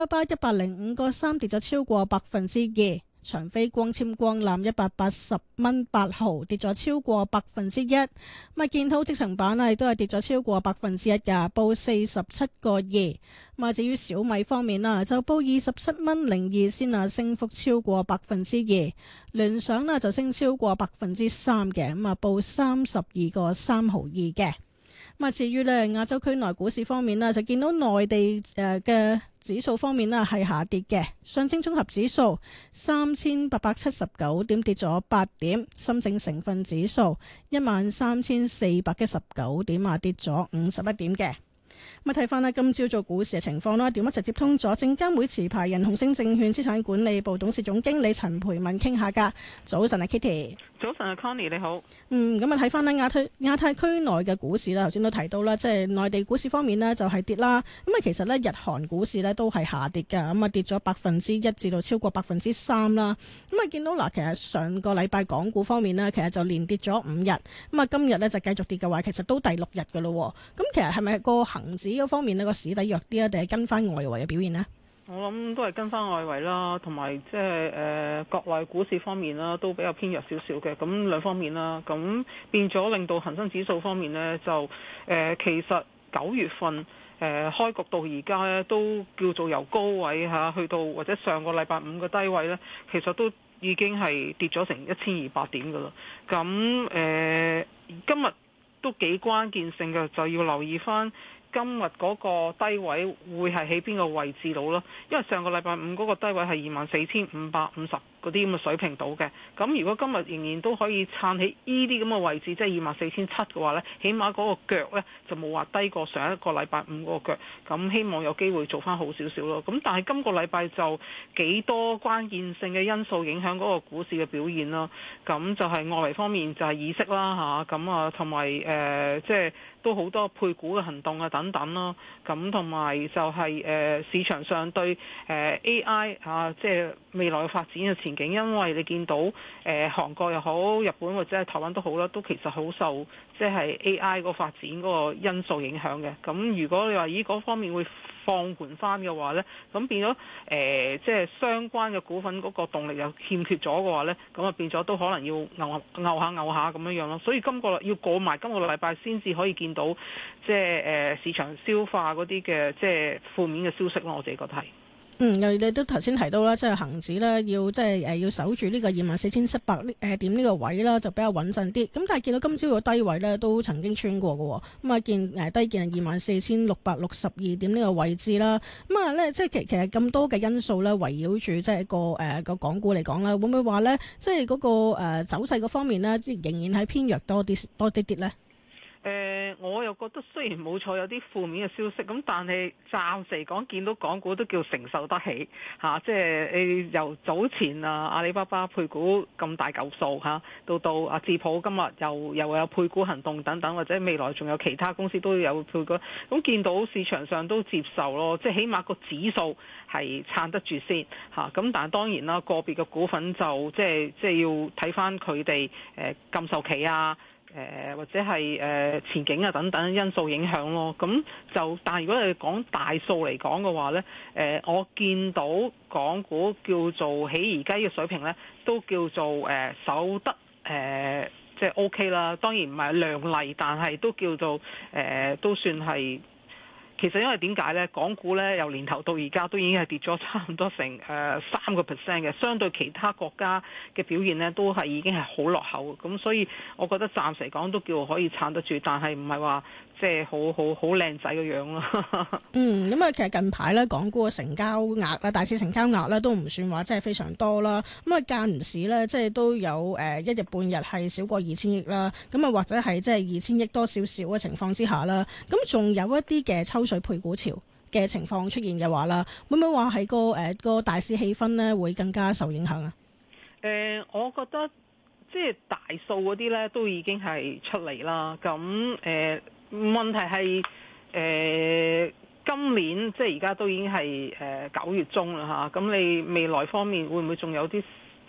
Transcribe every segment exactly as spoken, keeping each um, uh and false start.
巴一百零五個三跌咗超過百分之二，長飛光纖光纜一百八十蚊八毫跌咗超過百分之一，咪建滔積層板啊亦都係跌咗超過百分之一噶，報四十七個二。咁至於小米方面啦，就報二十七蚊零二先啊，升幅超過百分之二。聯想呢就升超過百分之三嘅，咁啊報三十二個三毫二嘅。咁啊，至於咧亞洲區內股市方面咧，就見到內地誒嘅指數方面咧係下跌嘅，上證綜合指數三千八百七十九點跌咗八點，深證成分指數一萬三千四百一十九點啊跌咗五十一點嘅。咁啊，睇翻咧今朝做股市嘅情況啦，電話直接通咗證監會持牌人紅星證券資產管理部董事總經理陳培敏傾下噶。早晨啊 Kitty， 早晨啊 Connie 你好。 嗯，咁啊睇翻咧亞太亞太區內嘅股市啦，頭先都提到啦，即係內地股市方面呢就係跌啦。咁啊，其實咧日韓股市咧都係下跌噶，咁啊跌咗百分之一至到超過百分之三啦。咁啊見到嗱，其實上個禮拜港股方面呢，其實就連跌咗五日，咁啊今日咧就繼續跌嘅話，其實都第六日噶咯。咁其實係咪個恒指嗰方面呢個市底弱啲啊，定係跟翻外圍嘅表現呢？ 我諗都係跟翻外圍啦，同埋即係誒國內股市方面啦，都比較偏弱少少嘅。咁兩方面啦，咁變咗令到恒生指數方面呢，就誒、呃、其實九月份誒、呃、開局到而家咧，都叫做由高位嚇、啊、去到或者上個禮拜五嘅低位呢，其實都已經係跌咗成一千二百點噶啦。咁誒、呃、今日都幾關鍵性嘅，就要留意翻今日嗰個低位會係喺邊個位置度咯？因為上個禮拜五嗰個低位係二萬四千五百五十嗰啲咁嘅水平度嘅。咁如果今日仍然都可以撐起呢啲咁嘅位置，即係二萬四千七嘅話呢，起碼嗰個腳呢就冇話低過上一個禮拜五嗰個腳。咁希望有機會做翻好少少咯。咁但係今個禮拜就幾多關鍵性嘅因素影響嗰個股市嘅表現啦。咁就係外圍方面就係議息啦嚇，咁啊同埋誒即係都好多配股嘅行動啊等等咯，咁同埋就係誒市場上對誒 A I 啊，即係未來嘅發展嘅前景，因為你見到誒韓國又好、日本或者係台灣都好啦，都其實好受即係 A I 個發展嗰個因素影響嘅。咁如果你話依嗰方面會放緩翻嘅話呢，咁變咗誒即係相關嘅股份嗰個動力又欠缺咗嘅話呢，咁啊變咗都可能要牛牛下牛下咁樣樣咯。所以今個要過埋今個禮拜先至可以見到即係誒市場消化嗰啲嘅即係負面嘅消息咯。我自己覺得係。 嗯，又你都頭先提到啦，即係恒指咧，要即係誒要守住呢個二萬四千七百誒點呢個位啦，就比較穩陣啲。咁但係見到今朝個低位咧，都曾經穿過嘅。咁啊見誒低見二萬四千六百六十二點呢個位置啦。咁啊咧，即係其其實咁多嘅因素咧，圍繞住即係個誒個港股嚟講啦，會唔會話咧，即係嗰個誒走勢嗰方面咧，即係仍然係偏弱多啲多啲啲咧？ 誒、呃，我又覺得雖然冇錯有啲負面嘅消息，咁但係暫時嚟講見到港股都叫承受得起嚇、啊，即係誒由早前啊阿里巴巴配股咁大嚿數嚇，到到阿智普今日又又有配股行動等等，或者未來仲有其他公司都有配股，咁見到市場上都接受咯，即係起碼個指數係撐得住先嚇。咁、啊、但係當然啦，個別嘅股份就即係即係要睇翻佢哋誒禁售期啊。誒、呃、或者係誒、呃、前景啊等等因素影響咯，咁就但係如果你講大數嚟講嘅話咧，誒、呃、我見到港股叫做喺而家呢個水平咧，都叫做誒、呃、守得誒即係 OK 啦。當然唔係亮麗，但係都叫做誒、呃、都算係。其實因為點解呢？港股呢由年頭到而家都已經係跌咗差唔多成誒三個 percent 嘅，相對其他國家嘅表現呢都係已經係好落後。咁所以我覺得暫時嚟講都叫可以撐得住，但係唔係話即係好好好靚仔嘅樣咯。 嗯，咁啊，其實近排咧，港股嘅成交額啦，大市成交額咧都唔算話真係非常多啦。咁啊，間唔時咧，即係都有誒一日半日係少過二千億啦。咁啊，或者係即係二千億多少少嘅情況之下啦。咁仲有一啲嘅抽水配股潮嘅情況出現嘅話啦，會唔會話係個誒個大市氣氛咧會更加受影響啊？ 誒、呃，我覺得即係大數嗰啲咧都已經係出嚟啦。咁誒、呃、問題係誒。呃今年即係而家都已經係誒九月中啦嚇，咁你未來方面會唔會仲有啲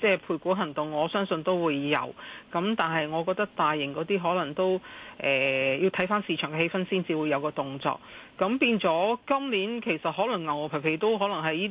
即係配股行動，我相信都會有。咁但係我覺得大型嗰啲可能都誒、呃、要睇翻市場嘅氣氛先至會有個動作。咁變咗今年其實可能牛牛皮皮都可能係呢